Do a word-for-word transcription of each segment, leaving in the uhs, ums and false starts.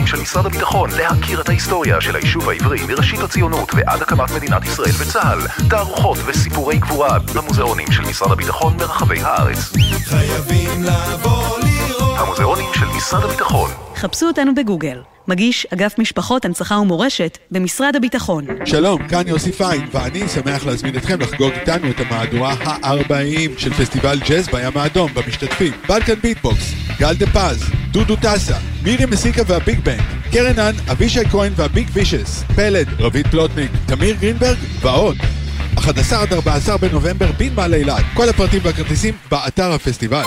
המוזיאונים של משרד הביטחון, להכיר את ההיסטוריה של היישוב העברי מראשית הציונות ועד הקמת מדינת ישראל וצה"ל, תערוכות וסיפורי גבורה במוזיאונים של משרד הביטחון ברחבי הארץ. חייבים לבוא לראות המוזיאונים של משרד הביטחון. חפשו אותנו בגוגל. מגיש אגף משפחות, הנצחה ומורשת במשרד הביטחון. שלום, כאן יוסי פיין, ואני שמח להזמין אתכם לחגוג איתנו את המהדורה ה-ארבעים של פסטיבל ג'אז בים האדום. במשתתפים בלקן ביטבוקס, גל דה פז, דודו טסה, מירי מסיקה והביג בנד, קרנן, אבישי כהן והביג וישס, פלד, רבית פלוטניק, תמיר גרינברג ועוד. אחד עשר עד ארבעה עשר בנובמבר בנמל אילת. כל הפרטים והכרטיסים באתר הפסטיבל.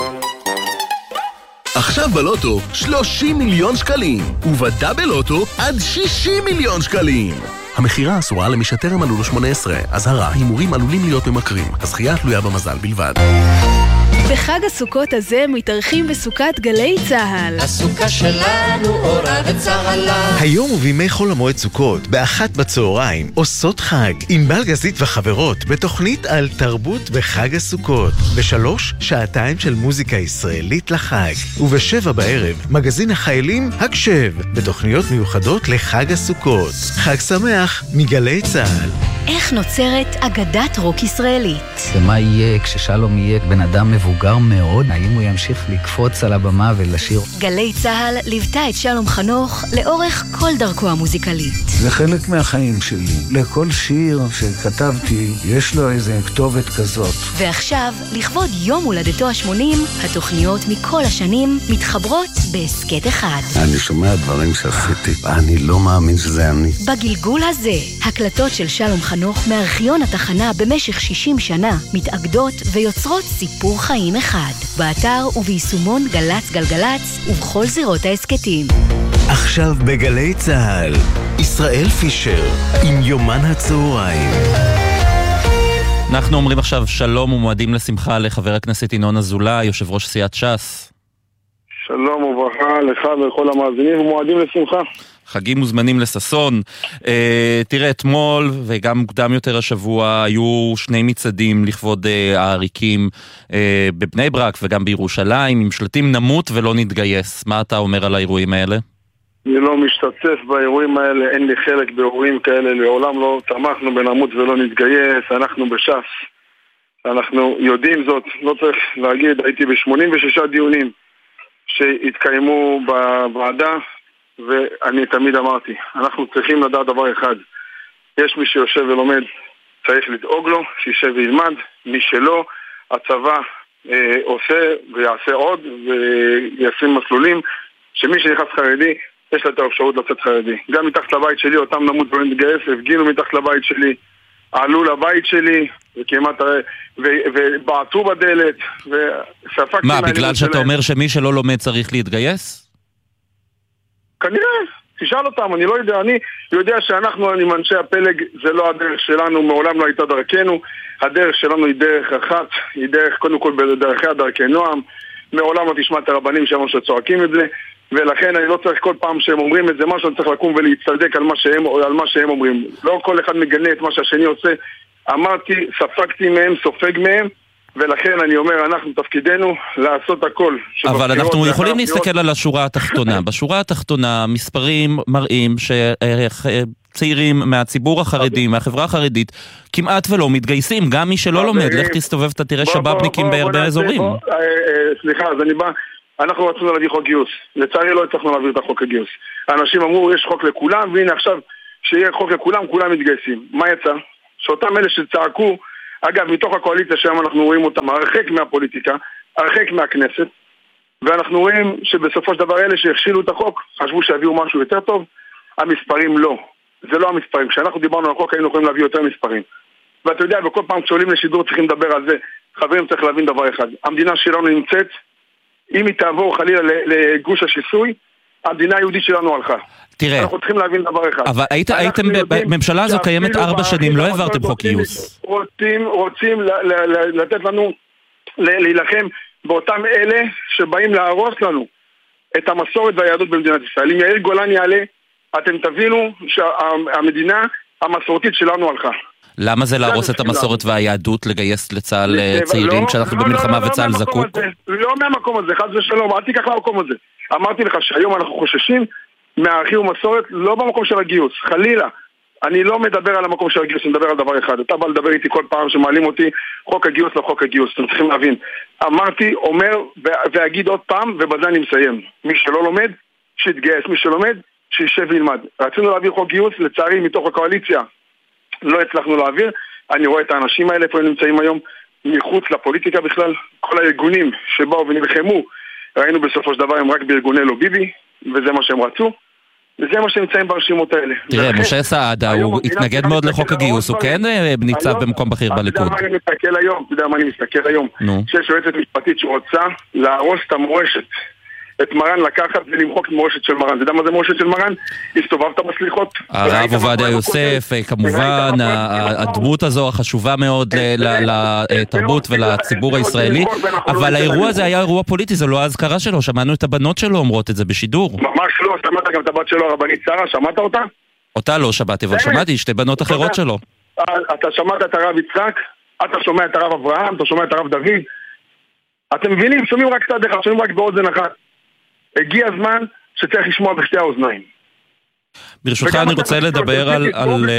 עכשיו בלוטו שלושים מיליון שקלים, ובדאבל לוטו עד שישים מיליון שקלים. המחירה אסורה למי שטרם מלאו לו שמונה עשרה. אזהרה, הימורים עלולים להיות ממכרים. הזכייה תלויה במזל בלבד. בחג הסוכות הזה מתארחים בסוכת גלי צהל. הסוכה שלנו אורה וצהלה. היום ובימי חול המועד סוכות, באחת בצהריים, עושות חג, עם בלגזית וחברות, בתוכנית על תרבות בחג הסוכות. בשלוש, שעתיים של מוזיקה ישראלית לחג. ובשבע בערב, מגזין החיילים הקשב, בתוכניות מיוחדות לחג הסוכות. חג שמח מגלי צהל. איך נוצרת אגדת רוק ישראלית? ומה יהיה כששלום יהיה בן אדם מבוגר מאוד? האם הוא ימשיך לקפוץ על הבמה ולשיר? גלי צהל ליוותה את שלום חנוך לאורך כל דרכו המוזיקלית. זה חלק מהחיים שלי. לכל שיר שכתבתי יש לו איזה כתובת כזאת. ועכשיו, לכבוד יום הולדתו ה-שמונים, התוכניות מכל השנים מתחברות בעסקת אחד. אני שומע דברים שעשיתי, אני לא מאמין שזה אני. בגלגול הזה, הקלטות של שלום חנוך מארכיון התחנה במשך שישים שנה מתאגדות ויוצרות סיפור חיים אחד. באתר וביישומון גלץ גלגלץ ובכל זירות העסקתים. עכשיו בגלי צהל, ישראל פישר עם יומן הצהריים. אנחנו אומרים עכשיו שלום ומועדים לשמחה לחבר הכנסת ינון אזולאי, יושב ראש סיעת ש"ס. שלום וברכה לך ולכל המאזינים ומועדים לשמחה. חגים מוזמנים לססון. אה, תראה, אתמול וגם מוקדם יותר השבוע היו שני מצעדים לכבוד אה, העריקים אה, בבני ברק וגם בירושלים, עם שלטים נמות ולא נתגייס. מה אתה אומר על האירועים האלה? אני לא משתתף באירועים האלה, אין לי חלק באירועים כאלה, לעולם לא תמכנו בנמות ולא נתגייס, אנחנו בש"ס. אנחנו יודעים זאת, לא צריך להגיד, הייתי ב-שמונים ושישה דיונים שהתקיימו בוועדה, ואני תמיד אמרתי, אנחנו צריכים לדעת דבר אחד, יש מי שיושב ולומד, צריך לדאוג לו, שישב וילמד, מי שלא, הצבא אה, עושה ויעשה עוד, וישים מסלולים, שמי שנכנס חרדי, יש לה את האפשרות לצאת חרדי. גם מתחת לבית שלי, אותם נמות ולא נתגייס, הפגינו מתחת לבית שלי, עלו לבית שלי, וכמעט, ובעטו בדלת, וספקתי... מה, בגלל שאתה שלהם. אומר שמי שלא לומד צריך להתגייס? כנראה, תשאל אותם, אני לא יודע, אני יודע שאנחנו, עם אנשי הפלג, זה לא הדרך שלנו, מעולם לא הייתה דרכנו, הדרך שלנו היא דרך אחת, היא דרך, קודם כל בדרכי הדרכי נועם, מעולם לא תשמע את הרבנים שלנו שצועקים את זה, ולכן אני לא צריך כל פעם שהם אומרים את זה משהו, אני צריך לקום ולהצטדק על מה שהם, על מה שהם אומרים. לא כל אחד מגנה את מה שהשני עושה, אמרתי, ספקתי מהם, סופג מהם, ולכן אני אומר, אנחנו תפקידנו לעשות הכל. אבל אנחנו יכולים להסתכל על השורה התחתונה. בשורה התחתונה, מספרים מראים שצעירים מהציבור החרדי, מהחברה החרדית, כמעט ולא מתגייסים, גם מי שלא לומד. לך תסתובב, אתה תראה שבאבניקים בהרבה אזורים. סליחה, אז אני בא, אנחנו רצינו להביא חוק גיוס. לצערי לא הצלחנו להביא את החוק הגיוס. האנשים אמרו, יש חוק לכולם, והנה עכשיו שיהיה חוק לכולם, כולם מתגייסים. מה יצא? שאותם אלה שצעקו, אגב, מתוך הקואליציה שם אנחנו רואים אותם הרחק מהפוליטיקה, הרחק מהכנסת, ואנחנו רואים שבסופו של דבר אלה שהכשילו את החוק, חשבו שיביאו משהו יותר טוב, המספרים לא. זה לא המספרים. כשאנחנו דיברנו על החוק היינו יכולים להביא יותר מספרים. ואתה יודע, בכל פעם כשעולים לשידור צריכים לדבר על זה. חברים, צריך להבין דבר אחד. המדינה שלנו נמצאת, אם היא תעבור חלילה לגוש השיסוי, המדינה היהודית שלנו הלכה. תראה, אנחנו צריכים להבין דבר אחד. אבל הייתם, בממשלה הזו קיימת ארבע שנים, לא העברתם חוק גיוס. רוצים, רוצים לתת לנו להילחם באותם אלה שבאים להרוס לנו את המסורת והיהדות במדינת ישראל. אם יאיר גולן יעלה, אתם תבינו שהמדינה המסורתית שלנו הלכה. למה זה להרוס את המסורת והיהדות, לגייס לצה"ל צעירים כשאנחנו במלחמה וצה"ל זקוק? לא מהמקום הזה, חס ושלום, אל תיקח למקום הזה. אמרתי לך שהיום אנחנו חוששים מערכים ומסורת, לא במקום של הגיוס, חלילה. אני לא מדבר על המקום של הגיוס, אני מדבר על דבר אחד. אתה בא לדבר איתי כל פעם שמעלים אותי, חוק הגיוס לא חוק הגיוס, אתם צריכים להבין. אמרתי, אומר, ואגיד עוד פעם, ובזה אני מסיים. מי שלא לומד, שיתגייס, מי שלומד, שישב וילמד. רצינו להעביר חוק גיוס, לצערי מתוך הקואליציה לא הצלחנו להעביר. אני רואה את האנשים האלה, פה הם נמצאים היום, מחוץ לפוליטיקה בכלל. כל הארגונים שבאו ונלחמו, ראינו בסופו של דבר הם רק בארגוני לא ביבי, וזה מה שהם רצו. וזה מה שנמצאים ברשימות האלה. תראה, משה סעדה, הוא התנגד מאוד לחוק הגיוס, הוא כן ניצב במקום בכיר בליכוד. אתה יודע מה אני מסתכל היום? אתה יודע מה אני מסתכל היום? שיש יועצת משפטית שרוצה להרוס את המורשת. את מרן לקחת ולמחוק מורשת של מרן. אתה יודע מה זה מורשת של מרן? הסתובבת בסליחות. הרב עובדיה יוסף, כמובן, הדמות הזו החשובה מאוד לתרבות ולציבור הישראלי, אבל האירוע הזה היה אירוע פוליטי, זה לא ההזכרה שלו, שמענו את הבנות שלו אומרות את זה בשידור. ממש לא, שמעת גם את הבת שלו, הרבנית שרה, שמעת אותה? אותה לא שמעתי, אבל שמעתי שתי בנות אחרות שלו. אתה שמעת את הרב יצחק, אתה שומע את הרב אברהם, אתה שומע את הרב דוד. אתם מבינים, שומעים רק צד אחד, שומעים רק באוזן אחת. הגיע הזמן שצריך לשמוע בשתי האוזניים. ברשותך אני רוצה לדבר על...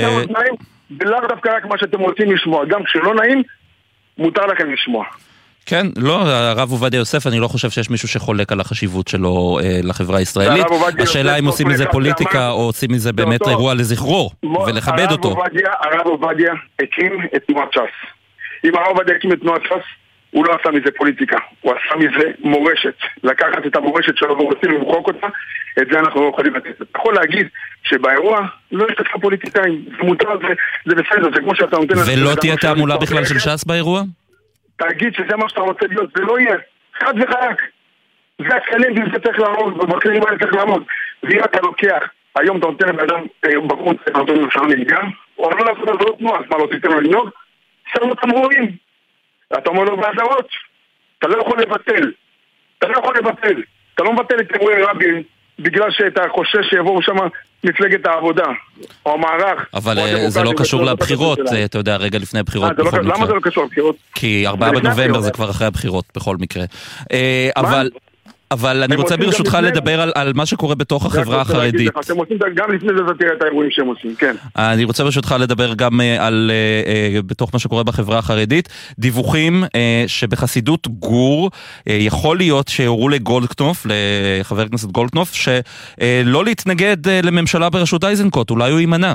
ולאו דווקא רק מה שאתם רוצים לשמוע, גם כשלא נעים, מותר לכם לשמוע. כן, לא, הרב עובדיה יוסף, אני לא חושב שיש מישהו שחולק על החשיבות שלו אה, לחברה הישראלית. השאלה אם עושים מזה פוליטיקה או עושים מזה באמת אירוע לזכרו ולכבד אותו. הרב עובדיה הקים את תנועת ש"ס. אם הרב עובדיה הקים את תנועת ש"ס, הוא לא עשה מזה פוליטיקה, הוא עשה מזה מורשת. לקחת את המורשת שלו ורוצים למחוק אותה, את זה אנחנו לא יכולים לתת. אתה יכול להגיד שבאירוע לא יש לך פוליטיקאים, זה מותר, זה, זה בסדר, זה כמו שאתה נותן... ולא תהיה תעמולה בכלל של ש"ס באירוע? תגיד שזה מה שאתה רוצה להיות, זה לא יהיה, חד וחלק. זה הכלים וזה צריך לעמוד, ובכלים האלה צריך לעמוד. ואם אתה לוקח, היום אתה נותן לאדם בחוץ, אתה נותן לו שם נהיגה, או לא לעשות את זה תנועה, אז מה לא תיתן לו לנהוג? שמו אותם רואים. אתה אומר לו בעזרות, אתה לא יכול לבטל, אתה לא יכול לבטל, אתה לא מבטל את אירועי רבין בגלל שאתה חושש שיבואו שם מפלגת העבודה, או המערך. אבל זה לא קשור לבחירות, אתה יודע, רגע לפני הבחירות בכל מקרה. למה זה לא קשור לבחירות? כי ארבעה בנובמבר זה כבר אחרי הבחירות בכל מקרה. אבל... אבל אני רוצה ברשותך לדבר על, על מה שקורה בתוך החברה החרדית. אתם עושים גם לפני זה תראה את האירועים שהם עושים, כן. אני רוצה ברשותך לדבר גם על, בתוך מה שקורה בחברה החרדית, דיווחים שבחסידות גור יכול להיות שהורו לגולדקנופ, לחבר הכנסת גולדקנופ, שלא להתנגד לממשלה בראשות איזנקוט, אולי הוא יימנע.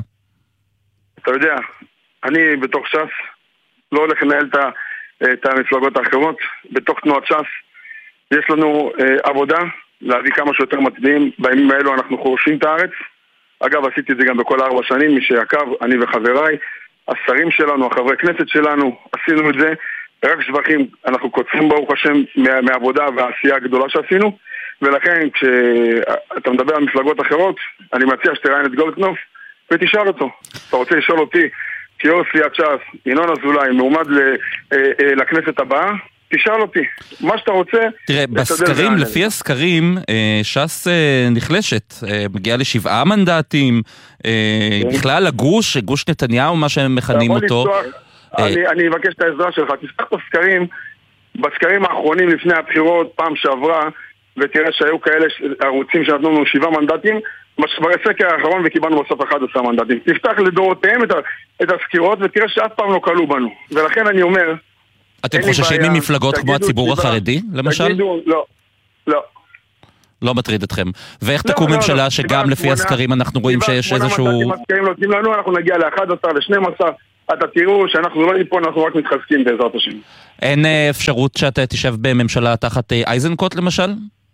אתה יודע, אני בתוך ש"ס לא הולך לנהל את המפלגות האחרות, בתוך תנועת ש"ס יש לנו אה, עבודה להביא כמה שיותר מצביעים. בימים האלו אנחנו חורשים את הארץ. אגב, עשיתי את זה גם בכל ארבע שנים, מי שעקב, אני וחבריי, השרים שלנו, החברי כנסת שלנו, עשינו את זה. רק שבחים, אנחנו קוצרים ברוך השם מה, מהעבודה והעשייה הגדולה שעשינו, ולכן כשאתה מדבר על מפלגות אחרות, אני מציע שתראיין את גולדקנופ ותשאל אותו. אתה רוצה לשאול אותי, כיו"ר סיעת ש"ס, ינון אזולאי, מועמד לכנסת הבאה, תשאל אותי, מה שאתה רוצה. תראה, בסקרים, לפי הסקרים, ש"ס נחלשת, מגיעה לשבעה מנדטים, בכלל הגוש, גוש נתניהו, מה שהם מכנים אותו. אני אבקש את העזרה שלך, תפתח את הסקרים, בסקרים האחרונים לפני הבחירות, פעם שעברה, ותראה שהיו כאלה ערוצים שנתנו לנו שבעה מנדטים, בסקר האחרון וקיבלנו בסוף אחד עשר מנדטים. תפתח לדורותיהם את הסקירות ותראה שאף פעם לא קלו בנו. ולכן אני אומר, אתם חוששים ממפלגות כמו הציבור החרדי, למשל? לא, לא. לא מטריד אתכם. ואיך תקום ממשלה שגם לפי הסקרים אנחנו רואים שיש איזשהו... אנחנו נגיע ל-אחד עשר, ל-שנים עשר, אתה תראו שאנחנו לא נהיה פה, אנחנו רק מתחזקים בעזרת השם. אין אפשרות שאתה תשב בממשלה תחת אייזנקוט למשל?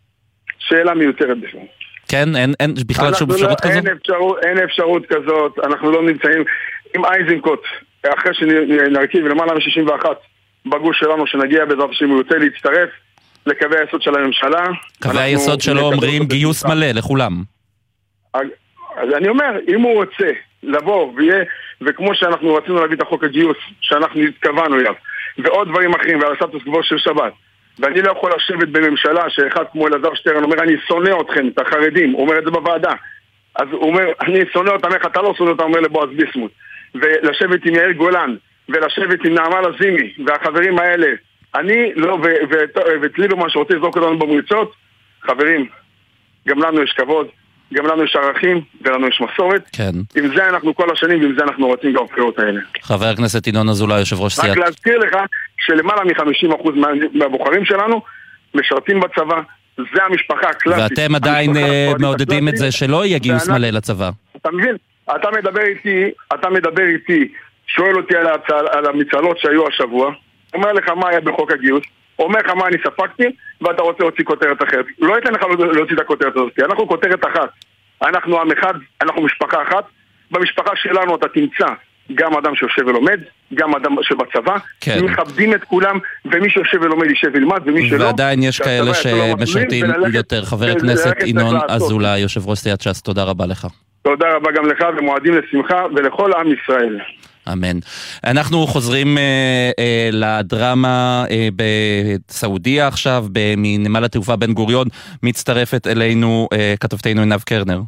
שאלה מיותרת בכלל. כן, אין בכלל שום אפשרות כזאת? אין אפשרות כזאת, אנחנו לא נמצאים עם אייזנקוט, אחרי שנרכיב למעלה מ-שישים ואחת בגוש שלנו שנגיע בעזרת השם הוא יוצא להצטרף לקווי היסוד של הממשלה. קווי היסוד שלו אומרים גיוס מלא לכולם. אז אני אומר, אם הוא רוצה לבוא ויהיה, וכמו שאנחנו רצינו להביא את החוק הגיוס שאנחנו התכוונו אליו, ועוד דברים אחרים ועל הסטטוס קוו של שבת, ואני לא יכול לשבת בממשלה שאחד כמו אלעזר שטרן אומר אני שונא אתכם, את החרדים, הוא אומר את זה בוועדה, אז הוא אומר אני שונא אותם, איך אתה לא שונא אותם, אומר לבועז ביסמוט, ולשבת עם יאיר גולן ולשבת עם נעמה לזימי והחברים האלה, אני לא, ואת ליברמן שרוצה לזרוק אותנו במריצות, חברים, גם לנו יש כבוד, גם לנו יש ערכים, ולנו יש מסורת. כן. עם זה אנחנו כל השנים, ועם זה אנחנו רוצים גם בחירות האלה. חבר הכנסת ינון אזולאי, יושב ראש סיעת. רק להזכיר לך שלמעלה מ-חמישים אחוז מהבוחרים שלנו משרתים בצבא. זה המשפחה הקלאסית. ואתם עדיין מעודדים את זה שלא יהיה גיוס מלא לצבא. אתה מבין? אתה מדבר איתי, אתה מדבר איתי, שואל אותי על, הצל, על המצלות שהיו השבוע, אומר לך מה היה בחוק הגיוס, אומר לך מה אני ספקתי, ואתה רוצה להוציא כותרת אחרת. לא אתן לך להוציא את הכותרת הזאת, אנחנו כותרת אחת. אנחנו עם אחד, אנחנו משפחה אחת. במשפחה שלנו אתה תמצא גם אדם שיושב ולומד, גם אדם שבצבא, כן. מכבדים את כולם, ומי שיושב ולומד יישב ולמד, ומי שלא... ועדיין יש כאלה שמשרתים יותר. חבר הכנסת ינון אזולאי, יושב ראש סיעת ש"ס, תודה רבה לך. תודה רבה גם לך, ומועדים לשמחה ולכל עם ישראל. אמן. אנחנו חוזרים אה, אה, לדרמה אה, בסעודיה עכשיו, מנמל התעופה בן גוריון, מצטרפת אלינו אה, כתבתנו עינב קרנר.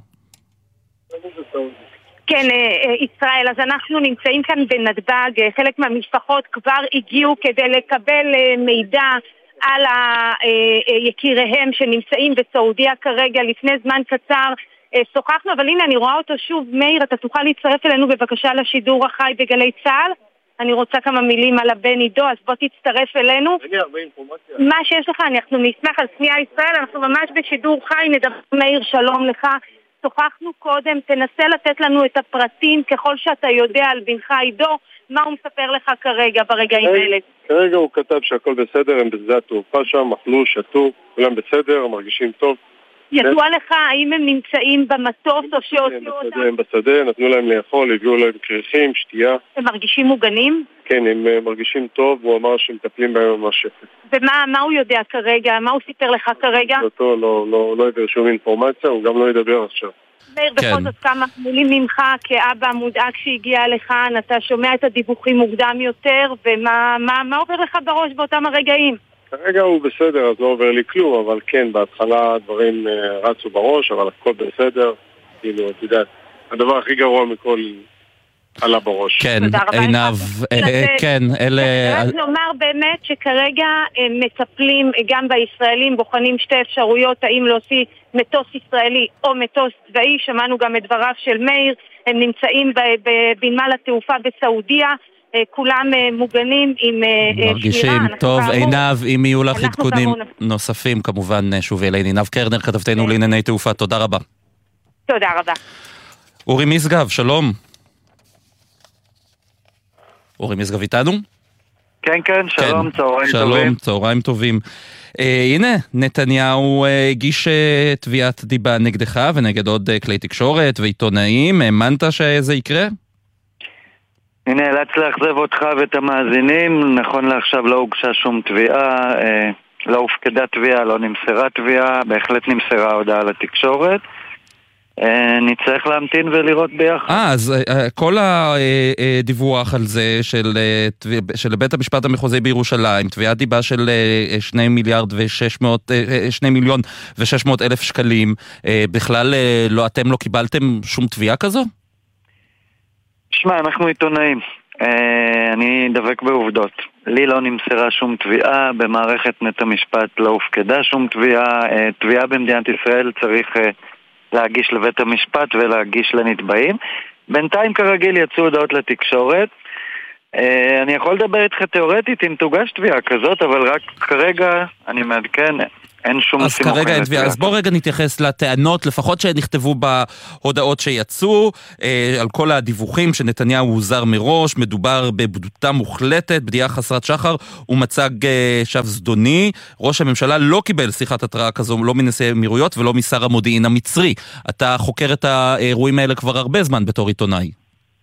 כן, ישראל, אז אנחנו נמצאים כאן בנתב"ג, חלק מהמשפחות כבר הגיעו כדי לקבל מידע על יקיריהם שנמצאים בסעודיה כרגע. לפני זמן קצר שוחחנו, אבל הנה אני רואה אותו שוב. מאיר, אתה תוכל להצטרף אלינו בבקשה לשידור החי בגלי צה"ל? אני רוצה כמה מילים על הבן עידו, אז בוא תצטרף אלינו. מה שיש לך, אנחנו נשמח על סמיה ישראל, אנחנו ממש בשידור חי, נדבר. מאיר, שלום לך. שוחחנו קודם, תנסה לתת לנו את הפרטים ככל שאתה יודע על בנך עידו, מה הוא מספר לך כרגע ברגעים האלה? כרגע הוא כתב שהכל בסדר, הם בשדה התעופה שם, אכלו, שתו, כולם בסדר, מרגישים טוב. ידוע לך האם הם נמצאים במטוס או שהוציאו אותם? הם בשדה, נתנו להם לאכול, הביאו להם קריחים, שתייה. הם מרגישים מוגנים? כן, הם מרגישים טוב, הוא אמר שמטפלים בהם ממש יפה. ומה מה הוא יודע כרגע? מה הוא סיפר לך כרגע? אותו לא, לא, לא ידבר שום אינפורמציה, הוא גם לא ידבר עכשיו. מאיר, בכל זאת כמה מילים ממך כאבא מודאג שהגיע לכאן, אתה שומע את הדיווחים מוקדם יותר, ומה מה, מה עובר לך בראש באותם הרגעים? כרגע הוא בסדר, אז לא עובר לי כלום, אבל כן, בהתחלה דברים uh, רצו בראש, אבל הכל בסדר, כאילו, אתה יודע, הדבר הכי גרוע מכל עלה בראש. כן, עינב, כן, אלה... רק נאמר באמת שכרגע מטפלים גם בישראלים, בוחנים שתי אפשרויות, האם להוציא מטוס ישראלי או מטוס צבאי, שמענו גם את דבריו של מאיר, הם נמצאים בנמל התעופה בסעודיה, כולם מוגנים עם שמירה. מרגישים טוב. עינב, אם יהיו לך עדכונים נוספים, כמובן שובי אלינו. עינב קרנר, כתבתנו לענייני תעופה, תודה רבה. תודה רבה. אורי משגב, שלום. אורי משגב איתנו? כן, כן, שלום, כן. צהריים שלום, טובים. שלום, צהריים טובים. אה, הנה, נתניהו אה, הגיש אה, תביעת דיבה נגדך ונגד עוד אה, כלי תקשורת ועיתונאים. האמנת שזה יקרה? אני נאלץ לאכזב אותך ואת המאזינים. נכון לעכשיו לא הוגשה שום תביעה, אה, לא הופקדה תביעה, לא נמסרה תביעה, בהחלט נמסרה הודעה לתקשורת. נצטרך להמתין ולראות ביחד. אה, אז כל הדיווח על זה של, של בית המשפט המחוזי בירושלים, תביעת דיבה של שני מיליארד ושש מאות, שני מיליון ושש מאות אלף שקלים, בכלל לא, אתם לא קיבלתם שום תביעה כזו? שמע, אנחנו עיתונאים. אני דבק בעובדות. לי לא נמסרה שום תביעה, במערכת בית המשפט לא הופקדה שום תביעה. תביעה במדינת ישראל צריך להגיש לבית המשפט ולהגיש לנתבעים. בינתיים כרגיל יצאו הודעות לתקשורת. אני יכול לדבר איתך תיאורטית אם תוגש תביעה כזאת, אבל רק כרגע אני מעדכן, אין שום אז כרגע אין תביעה. אז בוא רגע נתייחס לטענות, לפחות שנכתבו בהודעות שיצאו, על כל הדיווחים שנתניהו הוזר מראש, מדובר בבדותה מוחלטת, בדיעה חסרת שחר ומצג שווא זדוני. ראש הממשלה לא קיבל שיחת התראה כזו, לא מנשיא האמירויות ולא משר המודיעין המצרי. אתה חוקר את האירועים האלה כבר הרבה זמן בתור עיתונאי.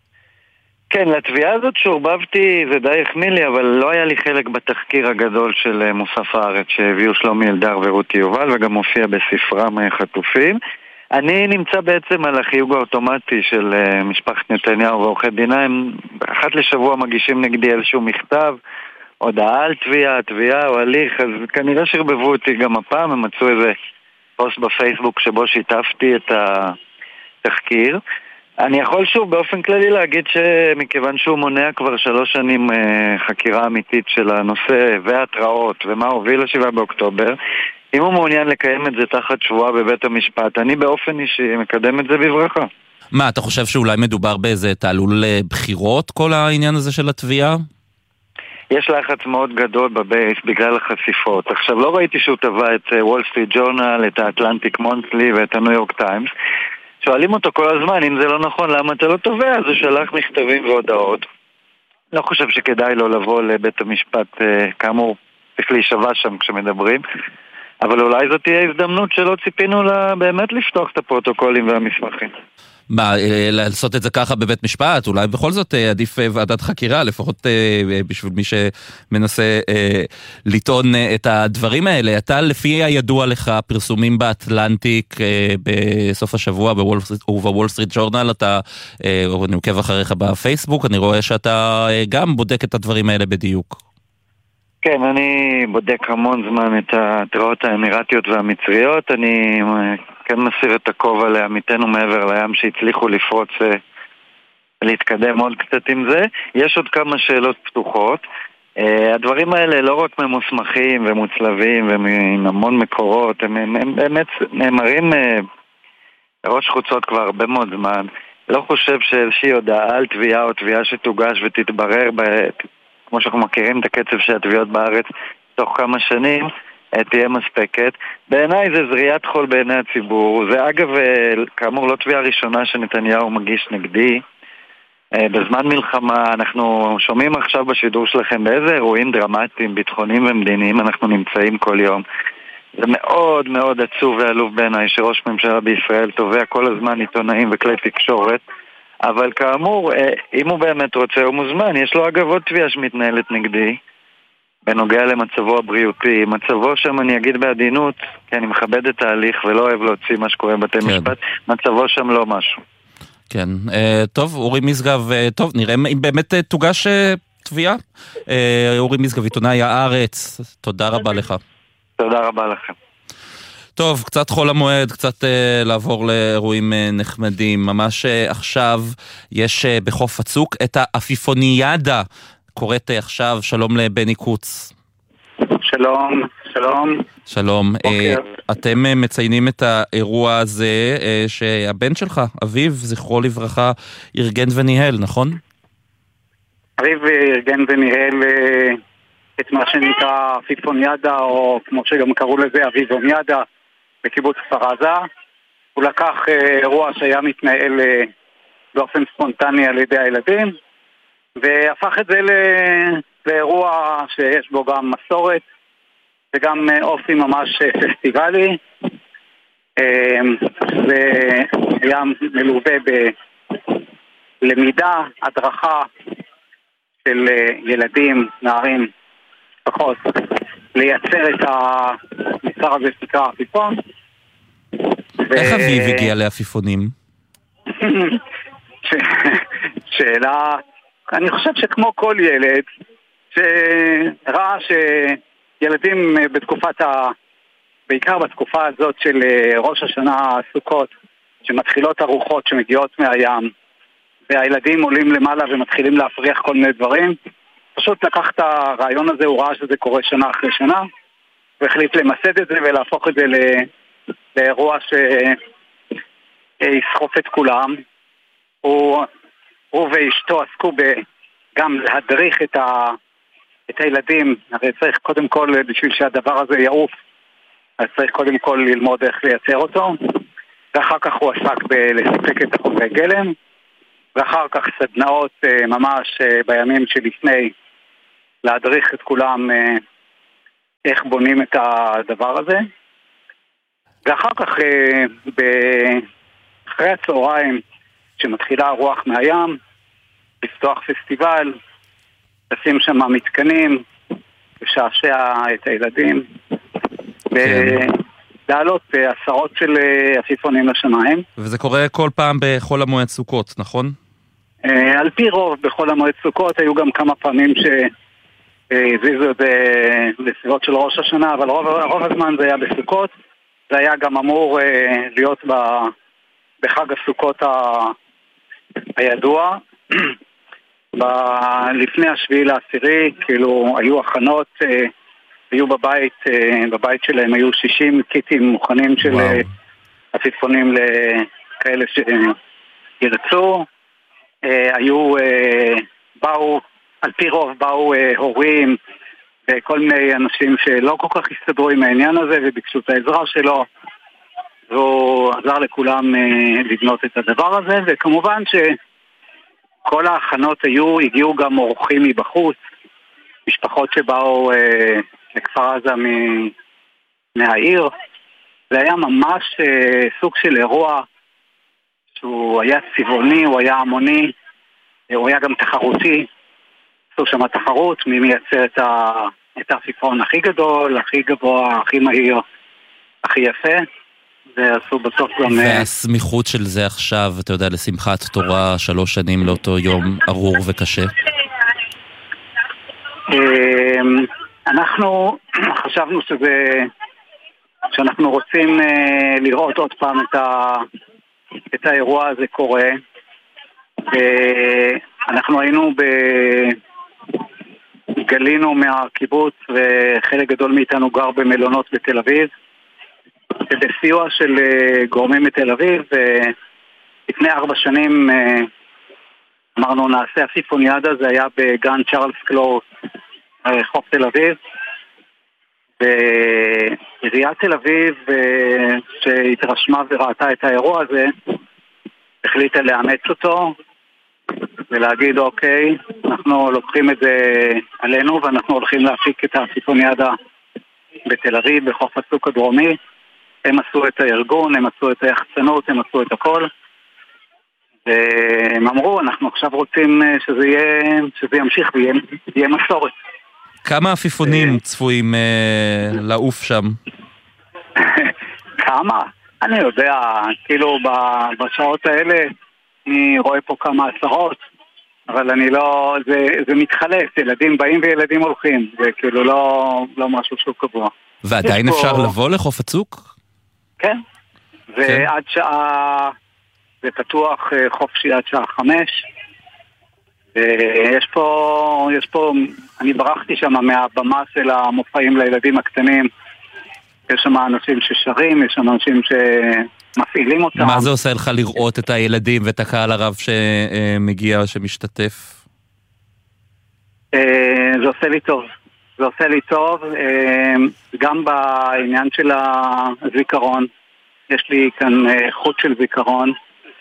כן, לתביעה הזאת שורבבתי, זה די החמיא לי, אבל לא היה לי חלק בתחקיר הגדול של מוסף הארץ שהביאו שלומי אלדר ורותי יובל, וגם מופיע בספרם חטופים. אני נמצא בעצם על החיוג האוטומטי של משפחת נתניהו ועורכי דינה. הם אחת לשבוע מגישים נגדי איזשהו מכתב, הודעה על תביעה, תביעה או הליך, אז כנראה שרבבו אותי גם הפעם. הם מצאו איזה פוסט בפייסבוק שבו שיתפתי את התחקיר. אני יכול שוב באופן כללי להגיד שמכיוון שהוא מונע כבר שלוש שנים חקירה אמיתית של הנושא והתראות ומה הוביל לשבעה באוקטובר, אם הוא מעוניין לקיים את זה תחת שבועה בבית המשפט, אני באופן אישי מקדם את זה בברכה. מה, אתה חושב שאולי מדובר באיזה תעלול בחירות, כל העניין הזה של התביעה? יש לחץ מאוד גדול בבייס בגלל החשיפות. עכשיו, לא ראיתי שהוא טבע את וול סטריט ג'ורנל, את האטלנטיק מונטלי ואת הניו יורק טיימס. שואלים אותו כל הזמן, אם זה לא נכון, למה אתה לא תובע? אז הוא שלח מכתבים והודעות. לא חושב שכדאי לו לבוא לבית המשפט, כאמור, צריך להישבע שם כשמדברים. אבל אולי זאת תהיה הזדמנות שלא ציפינו לה באמת לפתוח את הפרוטוקולים והמסמכים. מה, לעשות את זה ככה בבית משפט? אולי בכל זאת עדיף ועדת חקירה, לפחות בשביל מי שמנסה לטעון את הדברים האלה. אתה, לפי הידוע לך, פרסומים באטלנטיק בסוף השבוע ובוול סטריט ג'ורנל, אתה, אני עוקב אחריך בפייסבוק, אני רואה שאתה גם בודק את הדברים האלה בדיוק. כן, אני בודק המון זמן את התראות האמירתיות והמצריות. אני כן מסיר את הכובע לעמיתנו מעבר לים שהצליחו לפרוץ ולהתקדם עוד קצת עם זה. יש עוד כמה שאלות פתוחות. הדברים האלה לא רק ממוסמכים ומוצלבים ועם המון מקורות, הם, הם, הם באמת נאמרים ראש חוצות כבר הרבה מאוד זמן. לא חושב שאיזושהי הודעה על תביעה או תביעה שתוגש ותתברר ב... כמו שאנחנו מכירים את הקצב של התביעות בארץ תוך כמה שנים, תהיה מספקת. בעיניי זה זריית חול בעיני הציבור. זה אגב, כאמור, לא תביעה ראשונה שנתניהו מגיש נגדי. בזמן מלחמה אנחנו שומעים עכשיו בשידור שלכם באיזה אירועים דרמטיים, ביטחוניים ומדיניים אנחנו נמצאים כל יום. זה מאוד מאוד עצוב ועלוב בעיניי שראש ממשלה בישראל תובע כל הזמן עיתונאים וכלי תקשורת. אבל כאמור, אם הוא באמת רוצה, הוא מוזמן. יש לו אגב עוד תביעה שמתנהלת נגדי, בנוגע למצבו הבריאותי. מצבו שם, אני אגיד בעדינות, כי אני מכבד את ההליך ולא אוהב להוציא מה שקורה בבתי משפט, מצבו שם לא משהו. כן, טוב, אורי משגב, טוב, נראה אם באמת תוגש תביעה. אורי משגב, עיתונאי הארץ, תודה רבה לך. תודה רבה לכם. טוב, קצת חול המועד, קצת אה, לעבור לאירועים אה, נחמדים. ממש אה, עכשיו יש אה, בחוף הצוק את האפיפוניאדה. קוראת אה, עכשיו, שלום לבני קוץ. שלום, שלום. שלום. אה, אתם אה, מציינים את האירוע הזה אה, שהבן שלך, אביב, זכרו לברכה, ארגן וניהל, נכון? אביב ארגן וניהל אה, את מה שנקרא אפיפוניאדה, או כמו שגם קראו לזה, אביבוניאדה. בקיבוץ כפר עזה. הוא לקח אה, אירוע שהיה מתנהל אה, באופן ספונטני על ידי הילדים, והפך את זה ל- לאירוע שיש בו גם מסורת, וגם אה, אופי ממש אה, פסטיבלי. אה, והיה מלווה בלמידה, הדרכה של אה, ילדים, נערים, פחות, לייצר את המסר הזה שנקרא אפיפון. איך אביב הגיע לאפיפונים? שאלה, אני חושב שכמו כל ילד שראה שילדים בתקופת ה... בעיקר בתקופה הזאת של ראש השנה סוכות, שמתחילות ארוחות שמגיעות מהים והילדים עולים למעלה ומתחילים להפריח כל מיני דברים, פשוט לקח את הרעיון הזה, הוא ראה שזה קורה שנה אחרי שנה, והחליט למסד את זה ולהפוך את זה לאירוע שיסחוף את כולם. הוא, הוא ואשתו עסקו גם להדריך את, ה, את הילדים, הרי צריך קודם כל, בשביל שהדבר הזה יעוף, אז צריך קודם כל ללמוד איך לייצר אותו, ואחר כך הוא עסק בלספק את החומרי גלם, ואחר כך סדנאות ממש בימים שלפני, להדריך את כולם איך בונים את הדבר הזה. ואחר כך, אחרי הצהריים, שמתחילה רוח מהים, לפתוח פסטיבל, לשים שם מתקנים, לשעשע את הילדים, ולהעלות עשרות של עפיפונים לשמיים. וזה קורה כל פעם בכל המועד סוכות, נכון? על פי רוב, בכל המועד סוכות, היו גם כמה פעמים שהזיזו בסביבות של ראש השנה, אבל רוב, רוב הזמן זה היה בסוכות. זה היה גם אמור להיות בחג הסוכות הידוע. לפני השביעי לעשירי, כאילו, היו הכנות היו בבית, בבית שלהם היו שישים קיטים מוכנים של עפיפונים לכאלה שירצו. היו, באו, על פי רוב באו הורים וכל מיני אנשים שלא כל כך הסתדרו עם העניין הזה וביקשו את העזרה שלו, והוא עזר לכולם לבנות את הדבר הזה. וכמובן שכל ההכנות היו, הגיעו גם אורחים מבחוץ, משפחות שבאו אה, לכפר עזה מ- מהעיר. זה היה ממש אה, סוג של אירוע שהוא היה צבעוני, הוא היה המוני, הוא היה גם תחרותי. עשו שם תחרות מי מייצר את, ה- את העפיפון הכי גדול, הכי גבוה, הכי מהיר, הכי יפה. ועשו בסוף גם... והסמיכות של זה עכשיו, אתה יודע, לשמחת תורה, שלוש שנים לאותו יום ארור וקשה. אנחנו חשבנו שזה, שאנחנו רוצים לראות עוד פעם את, ה, את האירוע הזה קורה. אנחנו היינו ב... גלינו מהקיבוץ וחלק גדול מאיתנו גר במלונות בתל אביב. ובסיוע של גורמים מתל אביב, לפני ארבע שנים אמרנו נעשה עפיפוניאדה, זה היה בגן צ'ארלס קלור, חוף תל אביב. ועיריית תל אביב שהתרשמה וראתה את האירוע הזה, החליטה לאמץ אותו ולהגיד אוקיי, אנחנו לוקחים את זה עלינו ואנחנו הולכים להפיק את העפיפוניאדה בתל אביב, בחוף הצוק הדרומי. הם עשו את הארגון, הם עשו את היחצנות, הם עשו את הכל. והם אמרו, אנחנו עכשיו רוצים שזה יהיה, שזה ימשיך ויהיה מסורת. כמה עפיפונים צפויים אה, לעוף שם? כמה? אני יודע, כאילו בשעות האלה אני רואה פה כמה עשרות, אבל אני לא, זה, זה מתחלף, ילדים באים וילדים הולכים, זה כאילו לא, לא משהו שהוא קבוע. ועדיין אפשר פה... לבוא לחוף הצוק? כן, ועד שעה זה פתוח חופשי עד שעה חמש. ויש פה, יש פה, אני ברחתי שם מהבמה של המופעים לילדים הקטנים. יש שם אנשים ששרים, יש שם אנשים שמפעילים אותם. מה זה עושה לך לראות את הילדים ואת הקהל הרב שמגיע, שמשתתף? זה עושה לי טוב. זה עושה לי טוב, גם בעניין של הזיכרון, יש לי כאן חוט של זיכרון,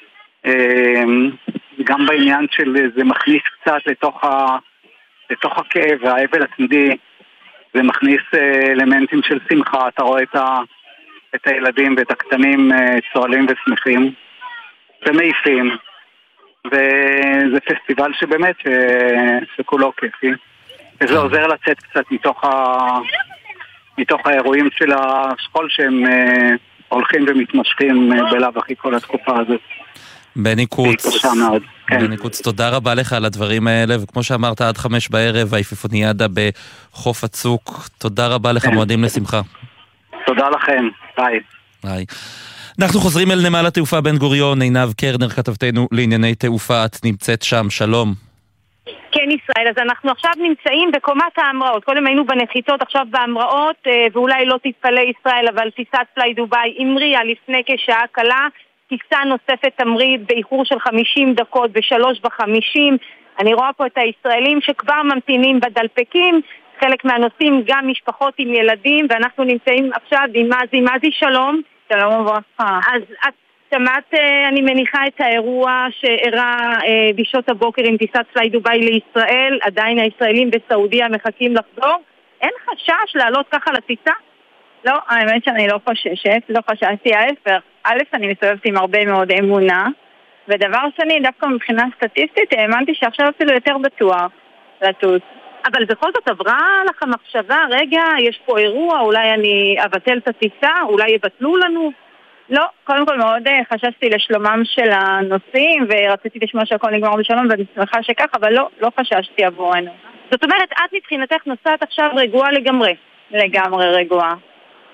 גם בעניין של זה מכניס קצת לתוך, ה, לתוך הכאב והאבל התמידי, זה מכניס אלמנטים של שמחה, אתה רואה את, ה, את הילדים ואת הקטנים צועלים ושמחים ומעיפים, וזה פסטיבל שבאמת ש, שכולו כיפי. וזה עוזר לצאת קצת מתוך, ה... מתוך האירועים של השכול שהם אה, הולכים ומתמשכים אה, בלב הכי כל התקופה הזאת. בני קוץ, כן. בני קוץ, תודה רבה לך על הדברים האלה, וכמו שאמרת עד חמש בערב, העפיפוניאדה בחוף הצוק, תודה רבה לך, מועדים לשמחה. תודה לכם, ביי. ביי. אנחנו חוזרים אל נמל התעופה בן גוריון, עינב קרנר כתבתנו לענייני תעופה, את נמצאת שם, שלום. כן ישראל, אז אנחנו עכשיו נמצאים בקומת ההמראות, קודם היינו בנחיתות, עכשיו בהמראות, ואולי לא תתפלא ישראל, אבל טיסת פליי דוביי המריאה לפני כשעה קלה, טיסה נוספת תמריא באיחור של חמישים דקות בשלוש וחמישים, אני רואה פה את הישראלים שכבר ממתינים בדלפקים, חלק מהנוסעים גם משפחות עם ילדים, ואנחנו נמצאים עכשיו עם מזי, מזי שלום. שלום וברכה. אז את שמעת, אני מניחה, את האירוע שאירע בשעות הבוקר עם טיסת פליי דוביי לישראל, עדיין הישראלים בסעודיה מחכים לחזור. אין חשש לעלות ככה לטיסה? לא, האמת שאני לא חוששת, לא חששתי, ההפך. א', אני מסתובבת עם הרבה מאוד אמונה, ודבר שני, דווקא מבחינה סטטיסטית, האמנתי שעכשיו אפילו יותר בטוח לטוס. אבל בכל זאת עברה לך מחשבה, רגע, יש פה אירוע, אולי אני אבטל את הטיסה, אולי יבטלו לנו? לא, קודם כל מאוד חששתי לשלומם של הנוסעים, ורציתי לשמוע שהכל נגמר בשלום, ואני שמחה שכך, אבל לא, לא חששתי עבורנו. זאת אומרת, את מבחינתך נוסעת עכשיו רגועה לגמרי? לגמרי רגועה.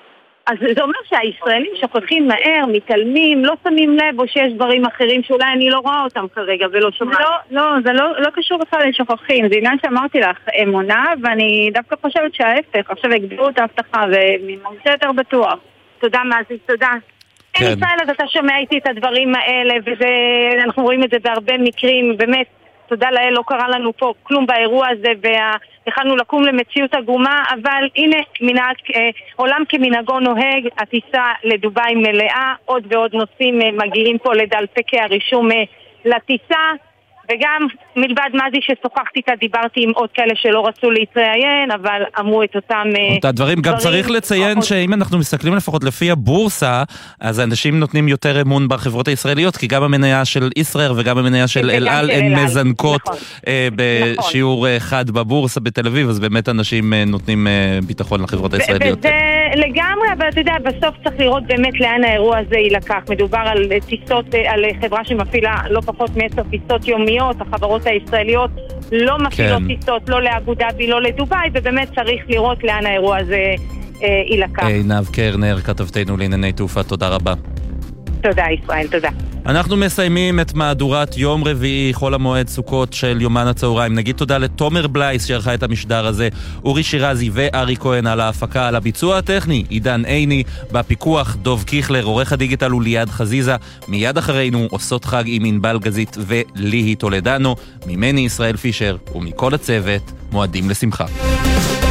אז זה אומר שהישראלים שוכחים מהר, מתעלמים, לא שמים לב, או שיש דברים אחרים שאולי אני לא רואה אותם כרגע ולא שומעת. לא, לא, זה לא, לא קשור בכלל לשוכחים, זה עניין שאמרתי לך, אמונה, ואני דווקא חושבת שההפך, עכשיו הגדירו את ההבטחה וממרצה יותר בטוח. תודה מזי, תודה. כן, ישראל, אז אתה שומע איתי את הדברים האלה, ואנחנו רואים את זה בהרבה מקרים, באמת, תודה לאל, לא קרה לנו פה כלום באירוע הזה, והתחלנו לקום למציאות עגומה, אבל הנה, מנהג, אה, עולם כמנהגו נוהג, הטיסה לדובאי מלאה, עוד ועוד נוסעים אה, מגיעים פה לדלפקי הרישום אה, לטיסה, וגם מלבד מזי ששוחחתי איתה, דיברתי עם עוד כאלה שלא רצו להתראיין, אבל אמרו את אותם אותה דברים. גם צריך לציין שאם אנחנו מסתכלים לפחות לפי הבורסה, אז האנשים נותנים יותר אמון בחברות הישראליות, כי גם המניה של ישראל וגם המניה של אל על הן מזנקות בשיעור חד בבורסה בתל אביב, אז באמת אנשים נותנים ביטחון לחברות הישראליות. וזה לגמרי, אבל אתה יודע, בסוף צריך לראות באמת לאן האירוע הזה יילקח. מדובר על טיסות, על חברה שמפעילה לא פחות מעשר טיסות יומיות, החברות הישראליות לא מפעילות כן. טיסות, לא לאבו דאבי, לא לדובאי, ובאמת צריך לראות לאן האירוע הזה אה, יילקח. עינב קרנר, כתבתנו לענייני תעופה, תודה רבה. תודה ישראל, תודה. אנחנו מסיימים את מהדורת יום רביעי, חול המועד סוכות של יומן הצהריים. נגיד תודה לתומר בלייס שערכה את המשדר הזה, אורי שירזי וארי כהן על ההפקה, על הביצוע הטכני, עידן עיני, בפיקוח דוב קיכלר, עורך הדיגיטל הוא ליעד חזיזה. מיד אחרינו עושות חג עם ענבל גזית וליהי טולדנו, ממני ישראל פישר ומכל הצוות, מועדים לשמחה.